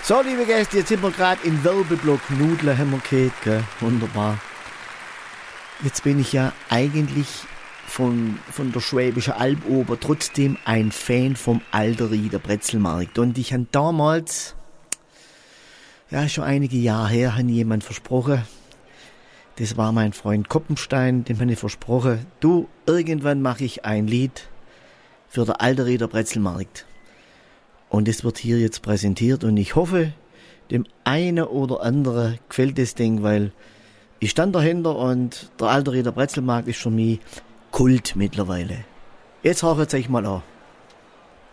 So, liebe Gäste, jetzt sind wir gerade im Werbeblock. Nudeln haben wir gehört, gell? Wunderbar. Jetzt bin ich ja eigentlich von der Schwäbischen Alb ober trotzdem ein Fan vom Alderrieder Brezelmarkt. Und ich habe damals, ja schon einige Jahre her, hat jemand versprochen, das war mein Freund Koppenstein, dem habe ich versprochen, du, irgendwann mache ich ein Lied für den Alderrieder Brezelmarkt. Und das wird hier jetzt präsentiert und ich hoffe, dem einen oder anderen gefällt das Ding, weil ich stand dahinter und der Alderrieder Brezelmarkt ist für mich Kult mittlerweile. Jetzt hört euch mal an.